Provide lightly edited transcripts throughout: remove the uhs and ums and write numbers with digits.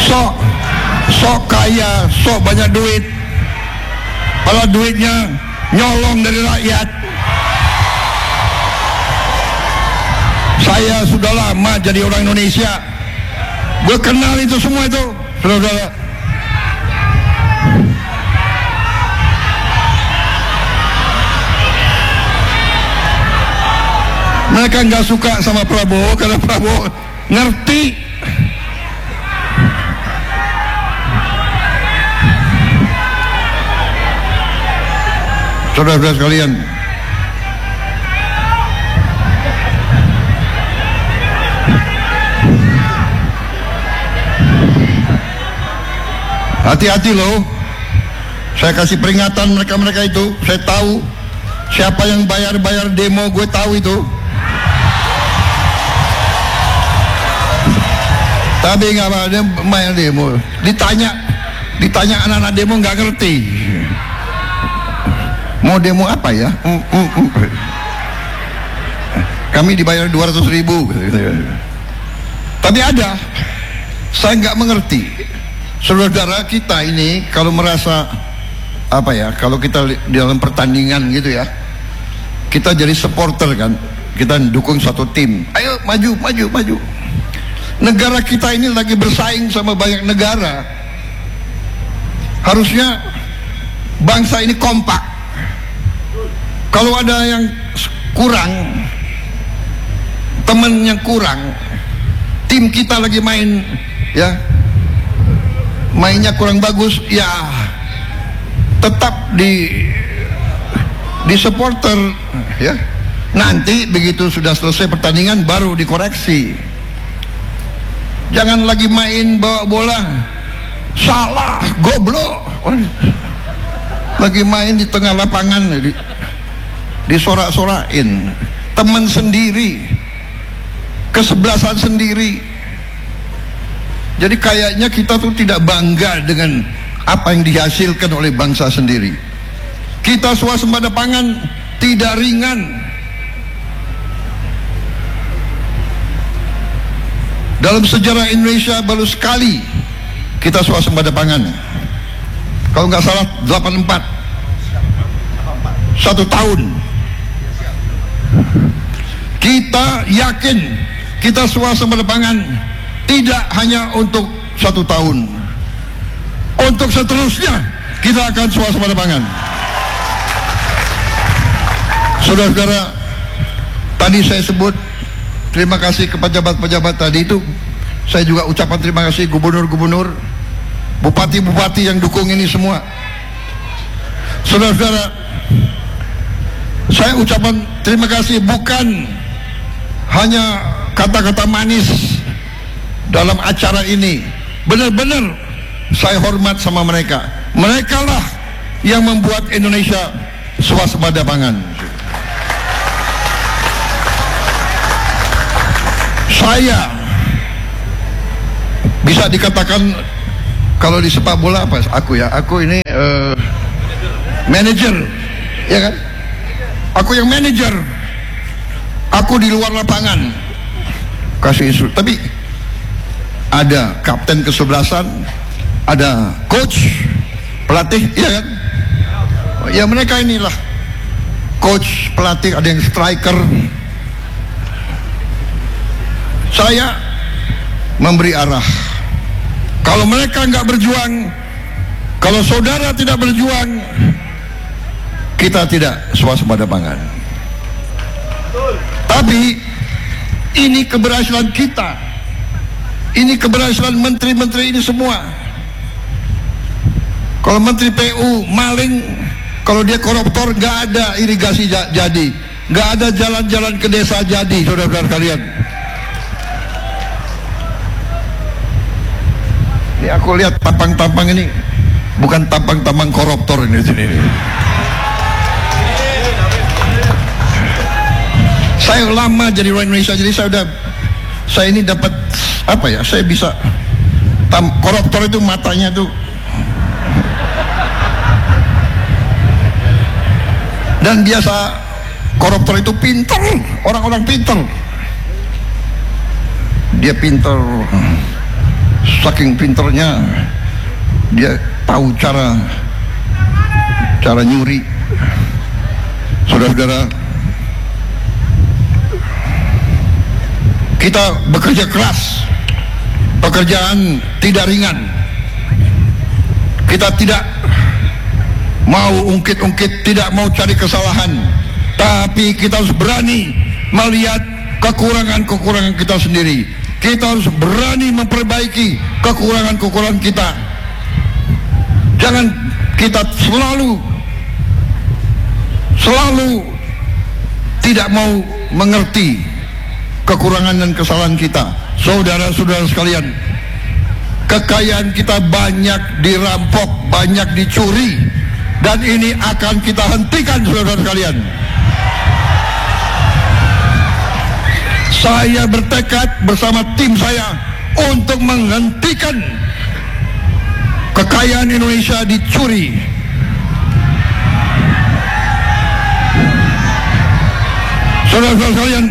sok kaya, sok banyak duit, kalau duitnya nyolong dari rakyat. Saya sudah lama jadi orang Indonesia, gue kenal itu semua itu, saudara. Mereka nggak suka sama Prabowo karena Prabowo ngerti. Saudara-saudara sekalian, hati-hati loh. Saya kasih peringatan mereka itu. Saya tahu siapa yang bayar demo, gue tahu itu. Tapi nggak apa, dia bayar demo. Ditanya anak-anak demo nggak ngerti. Mau demo apa ya? Kami dibayar 200.000. Tapi ada, saya nggak mengerti. Saudara kita ini kalau merasa apa ya, kalau kita di dalam pertandingan gitu ya, kita jadi supporter kan, kita dukung satu tim, ayo maju. Negara kita ini lagi bersaing sama banyak negara. Harusnya bangsa ini kompak. Kalau ada yang kurang, temen yang kurang, tim kita lagi main ya, mainnya kurang bagus ya, tetap di supporter ya. Nanti begitu sudah selesai pertandingan baru dikoreksi. Jangan lagi main bawa bola salah, goblok, lagi main di tengah lapangan disorak-sorakin teman sendiri, kesebelasan sendiri. Jadi kayaknya kita tuh tidak bangga dengan apa yang dihasilkan oleh bangsa sendiri. Kita swasembada pangan tidak ringan. Dalam sejarah Indonesia baru sekali kita swasembada pangan. Kalau nggak salah 84, 1 tahun. Kita yakin kita swasembada pangan tidak hanya untuk 1 tahun, untuk seterusnya kita akan swasembada pangan. Saudara-saudara, tadi saya sebut terima kasih ke pejabat-pejabat tadi itu. Saya juga ucapan terima kasih gubernur-gubernur, bupati-bupati yang dukung ini semua. Saudara-saudara, saya ucapan terima kasih bukan hanya kata-kata manis dalam acara ini. Benar-benar saya hormat sama mereka. Mereka lah yang membuat Indonesia swasembada pangan. Saya bisa dikatakan kalau di sepak bola apa? Aku ini manajer, ya kan? Aku yang manajer. Aku di luar lapangan kasih isu. Tapi ada kapten kesebelasan, ada coach, pelatih, ya kan? Ya mereka inilah coach, pelatih, ada yang striker. Saya memberi arah. Kalau mereka nggak berjuang, kalau saudara tidak berjuang, kita tidak swasembada pangan. Tapi ini keberhasilan kita, ini keberhasilan menteri-menteri ini semua. Kalau menteri PU maling, kalau dia koruptor, nggak ada irigasi jadi, nggak ada jalan-jalan ke desa jadi, saudara-saudara kalian. Ini aku lihat tampang-tampang ini bukan tampang-tampang koruptor ini sini. Saya lama jadi orang Indonesia, jadi saya ini dapat apa ya? Saya bisa koruptor itu matanya tuh, dan biasa koruptor itu pintar, orang-orang pintar. Dia pintar saking pinternya dia tahu cara nyuri. Saudara-saudara, kita bekerja keras, pekerjaan tidak ringan. Kita tidak mau ungkit-ungkit, tidak mau cari kesalahan, tapi kita harus berani melihat kekurangan-kekurangan kita sendiri. Kita harus berani memperbaiki kekurangan-kekurangan kita. Jangan kita selalu tidak mau mengerti kekurangan dan kesalahan kita. Saudara-saudara sekalian, kekayaan kita banyak dirampok, banyak dicuri, dan ini akan kita hentikan, saudara sekalian. Saya bertekad bersama tim saya untuk menghentikan kekayaan Indonesia dicuri. Saudara-saudara sekalian,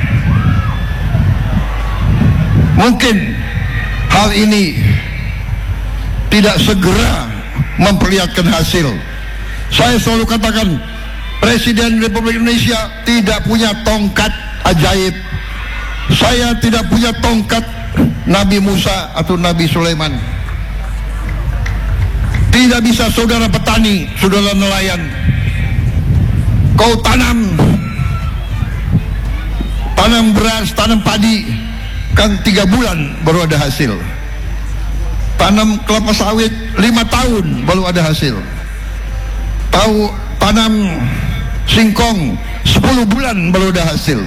mungkin hal ini tidak segera memperlihatkan hasil. Saya selalu katakan, Presiden Republik Indonesia tidak punya tongkat ajaib. Saya tidak punya tongkat Nabi Musa atau Nabi Sulaiman. Tidak bisa saudara petani, saudara nelayan, kau tanam beras, tanam padi, kan 3 bulan baru ada hasil. Tanam kelapa sawit 5 tahun baru ada hasil. Tanam singkong 10 bulan baru ada hasil.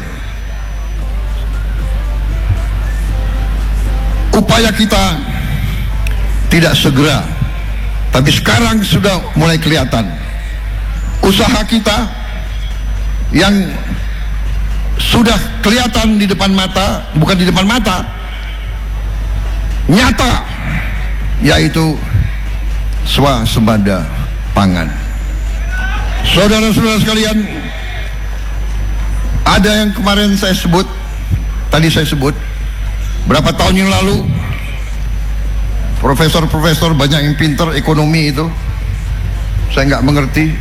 Upaya kita tidak segera, tapi sekarang sudah mulai kelihatan. Usaha kita yang sudah kelihatan di depan mata, bukan di depan mata, nyata, yaitu swasembada pangan. Saudara-saudara sekalian, ada yang kemarin saya sebut, berapa tahun yang lalu, profesor-profesor banyak yang pintar ekonomi itu, saya nggak mengerti.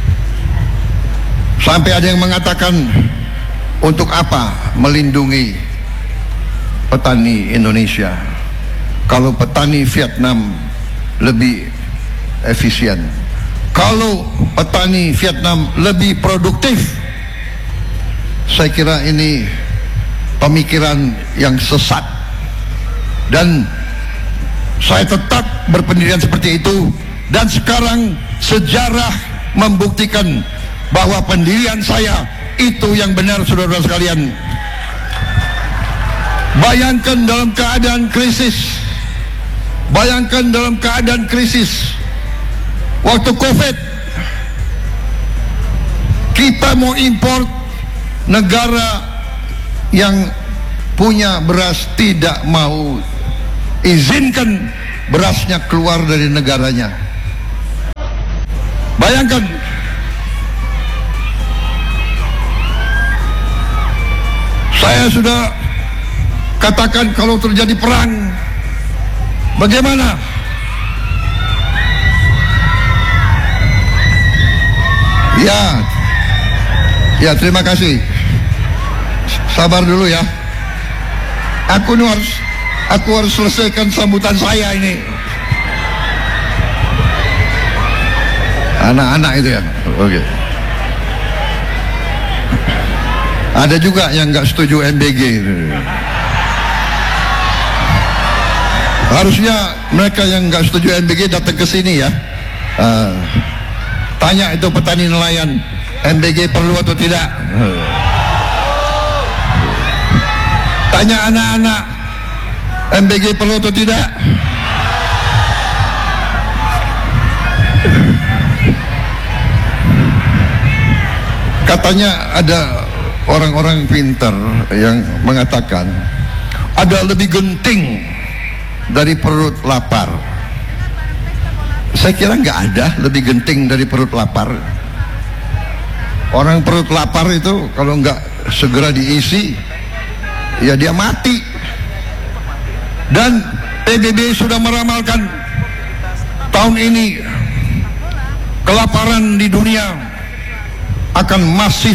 Sampai ada yang mengatakan, untuk apa melindungi petani Indonesia kalau petani Vietnam lebih efisien, kalau petani Vietnam lebih produktif? Saya kira ini pemikiran yang sesat, dan saya tetap berpendirian seperti itu. Dan sekarang sejarah membuktikan bahwa pendirian saya itu yang benar, saudara sekalian. Bayangkan dalam keadaan krisis, waktu COVID, kita mau impor, negara yang punya beras tidak mau izinkan berasnya keluar dari negaranya. Bayangkan, saya sudah katakan kalau terjadi perang, bagaimana? Ya, terima kasih. Sabar dulu ya. Aku harus selesaikan sambutan saya ini. Anak-anak itu ya. Oke. Ada juga yang nggak setuju MBG. Harusnya mereka yang nggak setuju MBG datang ke sini ya. Tanya itu petani nelayan, MBG perlu atau tidak? Tanya anak-anak, MBG perlu atau tidak? Katanya ada orang-orang pintar yang mengatakan ada lebih genting dari perut lapar. Saya kira nggak ada lebih genting dari perut lapar. Orang perut lapar itu kalau nggak segera diisi, ya dia mati. Dan PBB sudah meramalkan tahun ini kelaparan di dunia akan masif.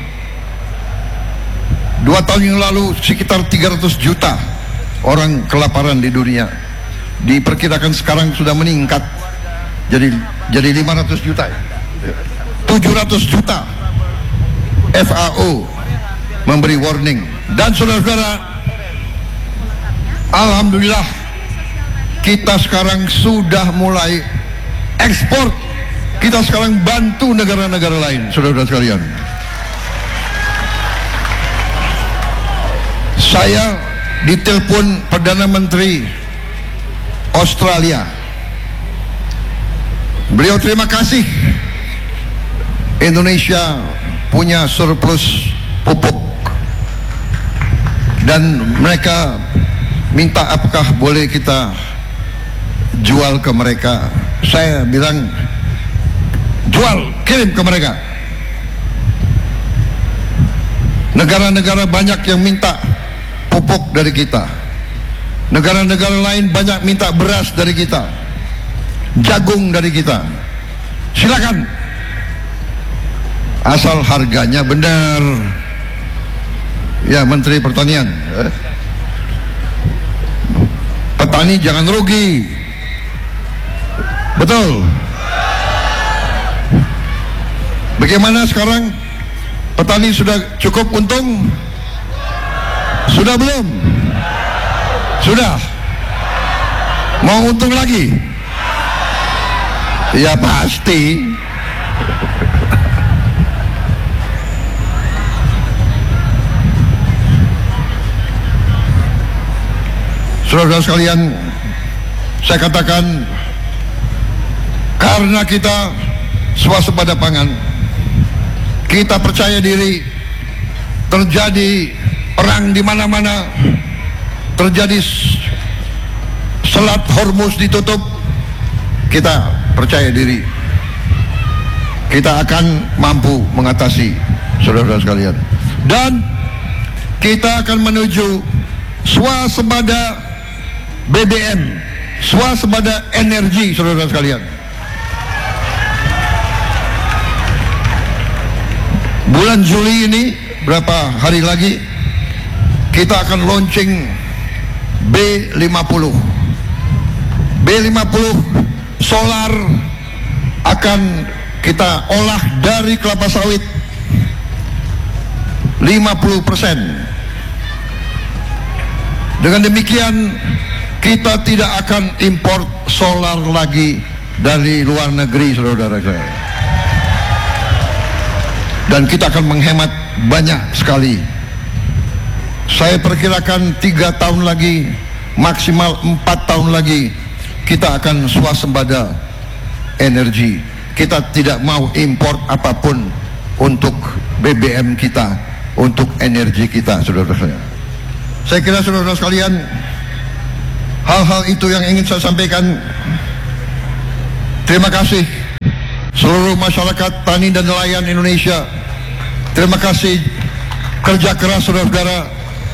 2 tahun yang lalu sekitar 300 juta orang kelaparan di dunia. Diperkirakan sekarang sudah meningkat jadi 500 juta, 700 juta. FAO memberi warning. Dan saudara-saudara, alhamdulillah kita sekarang sudah mulai ekspor. Kita sekarang bantu negara-negara lain, saudara-saudara sekalian. Saya ditelepon Perdana Menteri Australia. Beliau terima kasih Indonesia punya surplus pupuk, dan mereka minta apakah boleh kita jual ke mereka. Saya bilang jual, kirim ke mereka. Negara-negara banyak yang minta pupuk dari kita. Negara-negara lain banyak minta beras dari kita, jagung dari kita. Silakan, asal harganya benar. Ya, Menteri Pertanian, petani jangan rugi. Betul. Bagaimana sekarang? Petani sudah cukup untung? Sudah belum? Sudah. Mau untung lagi? Ya pasti. Saudara sekalian, saya katakan, karena kita swasembada pangan, kita percaya diri, terjadi perang di mana-mana, terjadi Selat Hormuz ditutup, kita percaya diri, kita akan mampu mengatasi, saudara-saudara sekalian. Dan kita akan menuju swasembada BBM, swasembada energi, saudara-saudara sekalian. Bulan Juli ini, berapa hari lagi, kita akan launching B50. B50 solar akan kita olah dari kelapa sawit 50%. Dengan demikian kita tidak akan import solar lagi dari luar negeri, saudara-saudara. Dan kita akan menghemat banyak sekali. Saya perkirakan 3 tahun lagi, maksimal 4 tahun lagi, kita akan swasembada energi. Kita tidak mau import apapun untuk BBM kita, untuk energi kita, saudara-saudara. Saya kira saudara sekalian, hal-hal itu yang ingin saya sampaikan. Terima kasih seluruh masyarakat tani dan nelayan Indonesia. Terima kasih kerja keras saudara-saudara.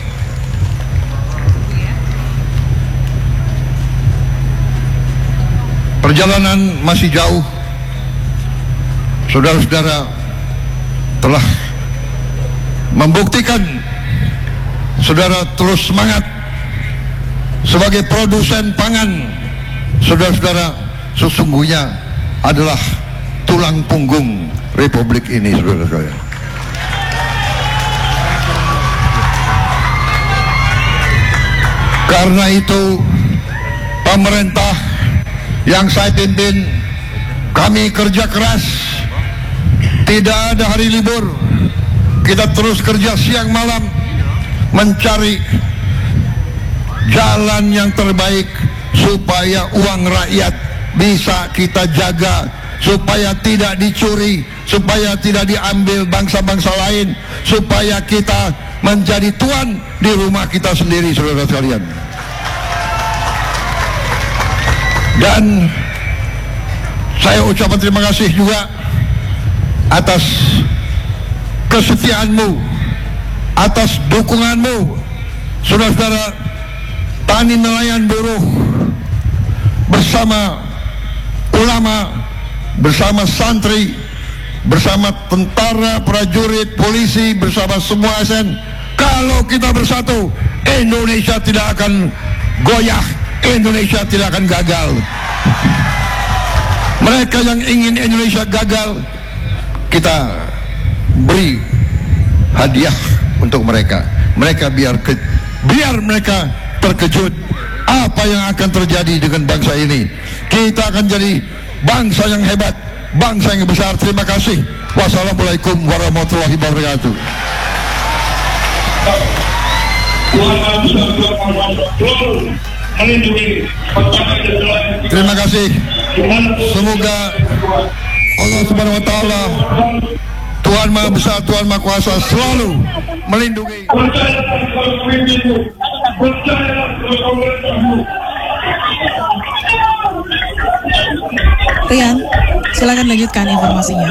Perjalanan masih jauh. Saudara-saudara telah membuktikan saudara terus semangat sebagai produsen pangan. Saudara-saudara sesungguhnya adalah tulang punggung Republik ini, saudara-saudara. Karena itu pemerintah yang saya pimpin, kami kerja keras, tidak ada hari libur. Kita terus kerja siang malam mencari jalan yang terbaik supaya uang rakyat bisa kita jaga, supaya tidak dicuri, supaya tidak diambil bangsa-bangsa lain, supaya kita menjadi tuan di rumah kita sendiri, saudara sekalian. Dan saya ucapkan terima kasih juga atas kesetiaanmu, atas dukunganmu, saudara-saudara tani nelayan buruh bersama ulama, bersama santri, bersama tentara, prajurit, polisi, bersama semua ASN. Kalau kita bersatu, Indonesia tidak akan goyah, Indonesia tidak akan gagal. Mereka yang ingin Indonesia gagal, kita beri hadiah untuk mereka. Mereka biar mereka terkejut apa yang akan terjadi dengan bangsa ini. Kita akan jadi bangsa yang hebat, bangsa yang besar. Terima kasih. Wassalamualaikum warahmatullahi wabarakatuh. Terima kasih. Semoga Allah Subhanahu wa taala, Tuhan Maha Besar, Tuhan Maha Kuasa selalu melindungi. Rian, silakan lanjutkan informasinya.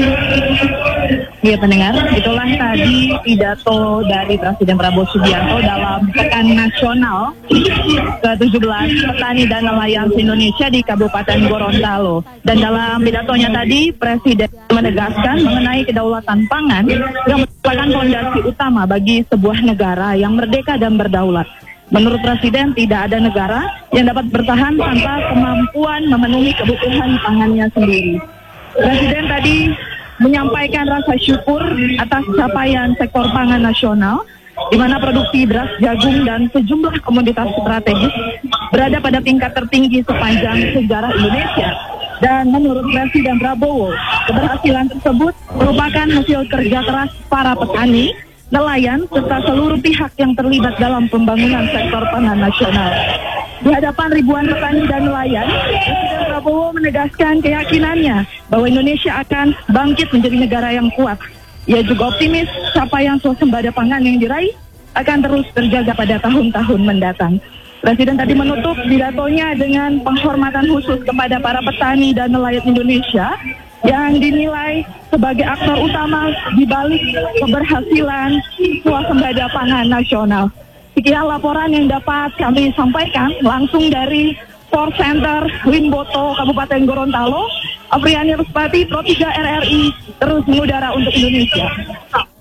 Ya pendengar, itulah tadi pidato dari Presiden Prabowo Subianto dalam Pekan Nasional ke-17 Petani dan Nelayan Indonesia di Kabupaten Gorontalo. Dan dalam pidatonya tadi, Presiden menegaskan mengenai kedaulatan pangan yang merupakan fondasi utama bagi sebuah negara yang merdeka dan berdaulat. Menurut Presiden, tidak ada negara yang dapat bertahan tanpa kemampuan memenuhi kebutuhan pangannya sendiri. Presiden tadi menyampaikan rasa syukur atas capaian sektor pangan nasional, di mana produksi beras, jagung, dan sejumlah komoditas strategis berada pada tingkat tertinggi sepanjang sejarah Indonesia. Dan menurut Presiden Prabowo, keberhasilan tersebut merupakan hasil kerja keras para petani, nelayan, serta seluruh pihak yang terlibat dalam pembangunan sektor pangan nasional. Di hadapan ribuan petani dan nelayan, Presiden Prabowo menegaskan keyakinannya bahwa Indonesia akan bangkit menjadi negara yang kuat. Ia juga optimis capaian swasembada pangan yang diraih akan terus terjaga pada tahun-tahun mendatang. Presiden tadi menutup pidatonya dengan penghormatan khusus kepada para petani dan nelayan Indonesia yang dinilai sebagai aktor utama di balik keberhasilan swasembada pangan nasional. Sekian laporan yang dapat kami sampaikan langsung dari Force Center Limboto, Kabupaten Gorontalo. Afriani Ruspati, Pro 3 RRI, terus mengudara untuk Indonesia.